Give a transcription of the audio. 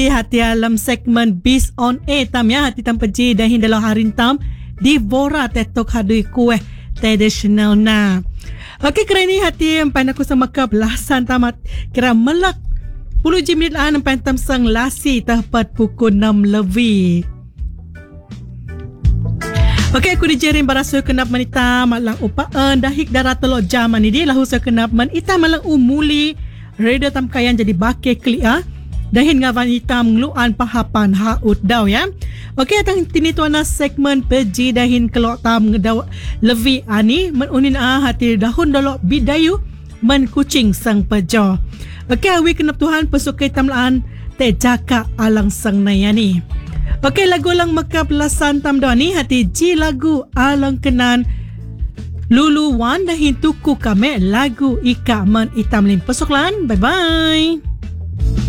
Hati alam segmen Beast on Air tam ya hati tam peji dahin dalam harin tam di Bora tetok hadui kueh tradisional na. Okey kira ini hati empan aku sama ke belasan tamat kira melak 10 minit lah empan tam sang lasi tepat pukul 6 lebih. Okey aku dijerin barasu kenap manita malang upaan dahik darah telok jam ni dia lahu kenap man ita malang umuli radio tam kayan jadi bakal klik ah. Dahin ngawan hitam ngeluan pahapan haut daw ya. Okey atang tini tuana segmen peji dahin kelok tam ngedaw levi ani menunin hati dahun dolok bidayu men kucing sang pejo. Okey awi kenap Tuhan pesukai tamlaan te jaka alang sang nayani. Okey lagu lang maka belasan tam daw ni hati ji lagu alang kenan Lulu Wan dahin tuku kame lagu ika men itam lim pesoklan. Bye bye.